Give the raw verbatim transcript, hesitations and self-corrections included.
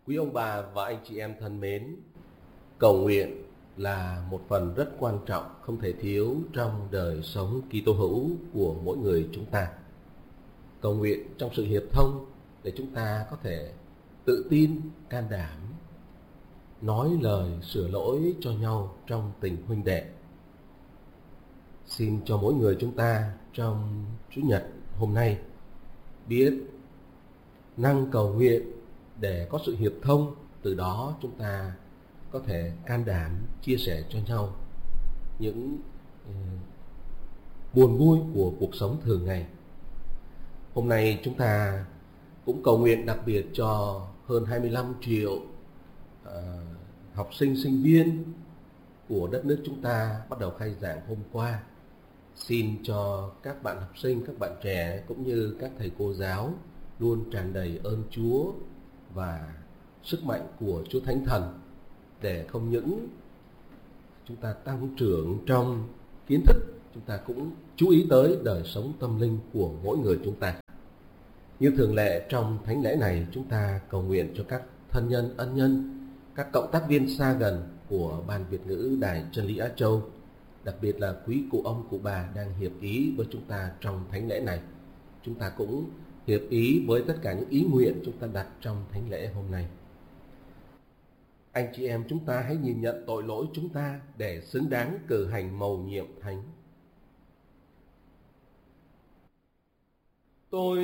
Quý ông bà và anh chị em thân mến, cầu nguyện là một phần rất quan trọng, không thể thiếu trong đời sống Kitô hữu của mỗi người chúng ta. Cầu nguyện trong sự hiệp thông để chúng ta có thể tự tin, can đảm, nói lời sửa lỗi cho nhau trong tình huynh đệ. Xin cho mỗi người chúng ta trong Chủ nhật hôm nay biết năng cầu nguyện để có sự hiệp thông, từ đó chúng ta có thể can đảm chia sẻ cho nhau những uh, buồn vui của cuộc sống thường ngày. Hôm nay chúng ta cũng cầu nguyện đặc biệt cho hơn hai mươi lăm triệu uh, học sinh, sinh viên của đất nước chúng ta bắt đầu khai giảng hôm qua. Xin cho các bạn học sinh, các bạn trẻ cũng như các thầy cô giáo luôn tràn đầy ơn Chúa và sức mạnh của Chúa Thánh Thần, để không những chúng ta tăng trưởng trong kiến thức, chúng ta cũng chú ý tới đời sống tâm linh của mỗi người chúng ta. Như thường lệ trong thánh lễ này, chúng ta cầu nguyện cho các thân nhân, ân nhân, các cộng tác viên xa gần của Ban Việt ngữ Đài Chân lý Á Châu, đặc biệt là quý cụ ông, cụ bà đang hiệp ý với chúng ta trong thánh lễ này. Chúng ta cũng hiệp ý với tất cả những ý nguyện chúng ta đặt trong thánh lễ hôm nay. Anh chị em chúng ta hãy nhìn nhận tội lỗi chúng ta để xứng đáng cử hành mầu nhiệm thánh. Tôi